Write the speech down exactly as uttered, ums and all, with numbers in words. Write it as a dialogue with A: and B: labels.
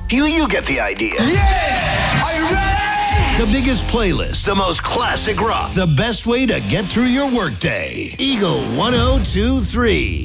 A: You, you get the idea.
B: Yeah! Are you ready?
A: The biggest playlist, the most classic rock, the best way to get through your workday. Eagle one oh two three.